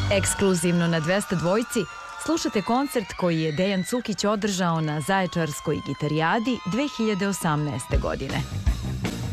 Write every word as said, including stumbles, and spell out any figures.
Ekskluzivno na dvesta dvojci slušate koncert koji je Dejan Cukić održao na Zaječarskoj gitarijadi dve hiljade osamnaeste. godine.